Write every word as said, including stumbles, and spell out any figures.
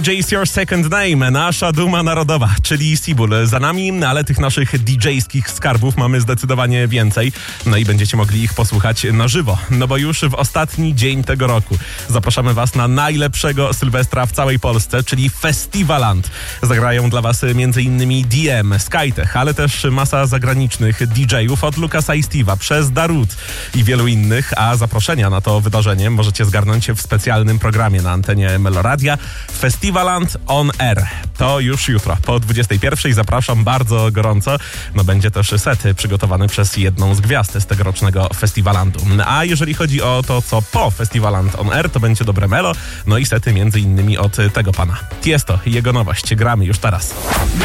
D J is your second name, nasza duma narodowa, czyli Sibul. Za nami, ale tych naszych D J-skich skarbów mamy zdecydowanie więcej. No i będziecie mogli ich posłuchać na żywo. No bo już w ostatni dzień tego roku zapraszamy was na najlepszego Sylwestra w całej Polsce, czyli Festiwaland. Zagrają dla was m.in. D M, Skytech, ale też masa zagranicznych D J-ów od Lucasa i Steve'a, przez Darut i wielu innych, a zaproszenia na to wydarzenie możecie zgarnąć w specjalnym programie na antenie Meloradia Festiwaland on Air. To już jutro po dwudziestej pierwszej. Zapraszam bardzo gorąco. No będzie też set przygotowany przez jedną z gwiazd z tegorocznego Festiwalandu. A jeżeli chodzi o to, co po Festiwaland on Air, to będzie dobre melo, no i sety między innymi od tego pana. Tiesto i jego nowość gramy już teraz.